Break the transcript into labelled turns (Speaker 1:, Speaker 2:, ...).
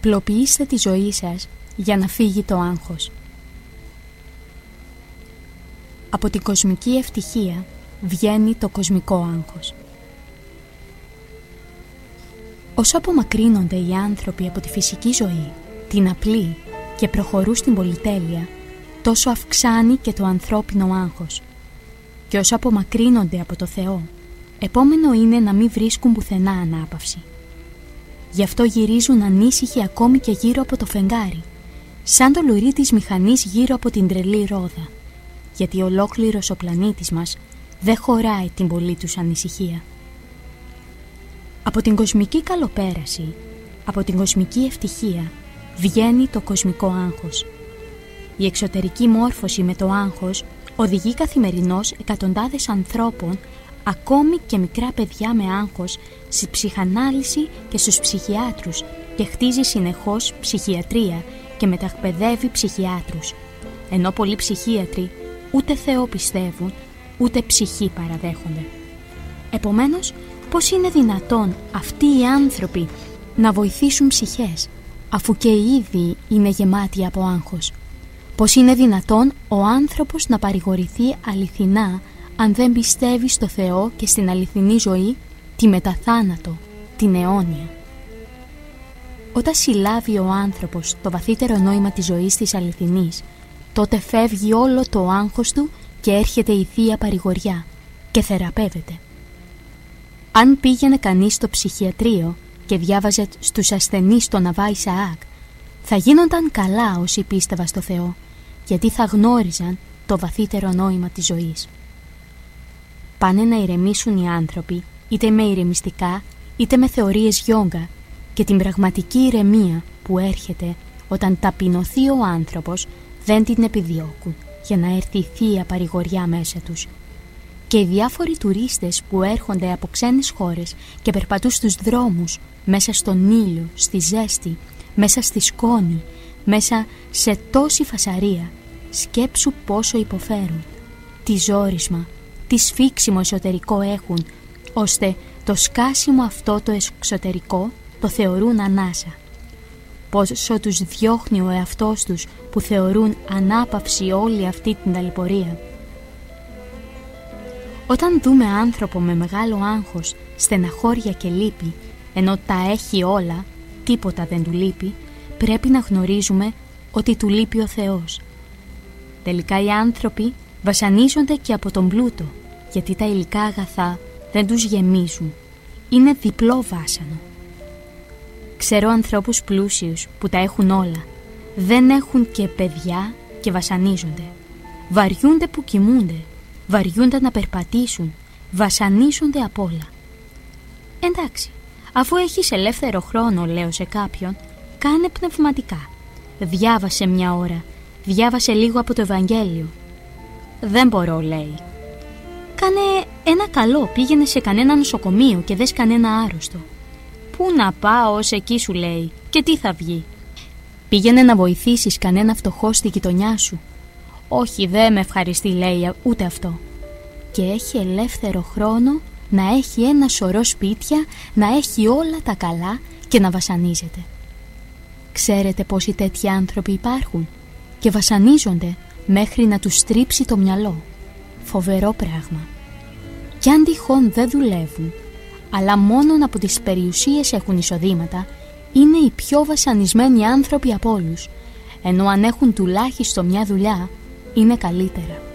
Speaker 1: Απλοποιήστε τη ζωή σας για να φύγει το άγχος. Από την κοσμική ευτυχία βγαίνει το κοσμικό άγχος. Όσο απομακρύνονται οι άνθρωποι από τη φυσική ζωή, την απλή, και προχωρούν στην πολυτέλεια, τόσο αυξάνει και το ανθρώπινο άγχος. Και όσο απομακρύνονται από το Θεό, επόμενο είναι να μην βρίσκουν πουθενά ανάπαυση. Γι' αυτό γυρίζουν ανήσυχοι ακόμη και γύρω από το φεγγάρι, σαν το λουρί της μηχανής γύρω από την τρελή ρόδα, γιατί ολόκληρος ο πλανήτης μας δεν χωράει την πολλή τους ανησυχία. Από την κοσμική καλοπέραση, από την κοσμική ευτυχία, βγαίνει το κοσμικό άγχος. Η εξωτερική μόρφωση με το άγχος οδηγεί καθημερινώς εκατοντάδες ανθρώπων, ακόμη και μικρά παιδιά με άγχος, στη ψυχανάλυση και στους ψυχιάτρους, και χτίζει συνεχώς ψυχιατρία και μετακπαιδεύει ψυχιάτρους, ενώ πολλοί ψυχίατροι ούτε Θεό πιστεύουν, ούτε ψυχή παραδέχονται. Επομένως, πώς είναι δυνατόν αυτοί οι άνθρωποι να βοηθήσουν ψυχές, αφού και ήδη είναι γεμάτοι από άγχος? Πώς είναι δυνατόν ο άνθρωπος να παρηγορηθεί αληθινά αν δεν πιστεύει στο Θεό και στην αληθινή ζωή, τη μεταθάνατο, την αιώνια? Όταν συλλάβει ο άνθρωπος το βαθύτερο νόημα της ζωής της αληθινής, τότε φεύγει όλο το άγχος του και έρχεται η Θεία Παρηγοριά και θεραπεύεται. Αν πήγαινε κανείς στο ψυχιατρίο και διάβαζε στους ασθενείς τον Αβά Ισαάκ, θα γίνονταν καλά όσοι πίστευαν στο Θεό, γιατί θα γνώριζαν το βαθύτερο νόημα της ζωής. Πάνε να ηρεμήσουν οι άνθρωποι, είτε με ηρεμιστικά, είτε με θεωρίες γιόγκα, και την πραγματική ηρεμία που έρχεται όταν ταπεινωθεί ο άνθρωπος δεν την επιδιώκουν για να έρθει η Θεία Παρηγοριά μέσα τους. Και οι διάφοροι τουρίστες που έρχονται από ξένες χώρες και περπατούν στους δρόμους, μέσα στον ήλιο, στη ζέστη, μέσα στη σκόνη, μέσα σε τόση φασαρία, σκέψου πόσο υποφέρουν, τι ζόρισμα, τι σφίξιμο εσωτερικό έχουν, ώστε το σκάσιμο αυτό το εξωτερικό το θεωρούν ανάσα. Πόσο τους διώχνει ο εαυτός τους που θεωρούν ανάπαυση όλη αυτή την ταλαιπωρία. Όταν δούμε άνθρωπο με μεγάλο άγχος, στεναχώρια και λύπη, ενώ τα έχει όλα, τίποτα δεν του λείπει, πρέπει να γνωρίζουμε ότι του λείπει ο Θεός. Τελικά οι άνθρωποι βασανίζονται και από τον πλούτο, γιατί τα υλικά αγαθά δεν τους γεμίζουν. Είναι διπλό βάσανο. Ξέρω ανθρώπους πλούσιους που τα έχουν όλα, δεν έχουν και παιδιά και βασανίζονται. Βαριούνται που κοιμούνται, βαριούνται να περπατήσουν, βασανίζονται απ' όλα. Εντάξει, αφού έχεις ελεύθερο χρόνο, λέω σε κάποιον, κάνε πνευματικά. Διάβασε μια ώρα, διάβασε λίγο από το Ευαγγέλιο. Δεν μπορώ, λέει. Κάνε ένα καλό, πήγαινε σε κανένα νοσοκομείο και δες κανένα άρρωστο. Πού να πάω ως εκεί, σου λέει, και τι θα βγει? Πήγαινε να βοηθήσεις κανένα φτωχό στη γειτονιά σου. Όχι, δεν με ευχαριστεί, λέει, ούτε αυτό. Και έχει ελεύθερο χρόνο να έχει ένα σωρό σπίτια, να έχει όλα τα καλά και να βασανίζεται. Ξέρετε πόσοι τέτοιοι άνθρωποι υπάρχουν και βασανίζονται μέχρι να τους στρίψει το μυαλό. Φοβερό πράγμα. Κι αν τυχόν δεν δουλεύουν, αλλά μόνον από τις περιουσίες έχουν εισοδήματα, είναι οι πιο βασανισμένοι άνθρωποι από όλους, ενώ αν έχουν τουλάχιστον μια δουλειά, είναι καλύτερα.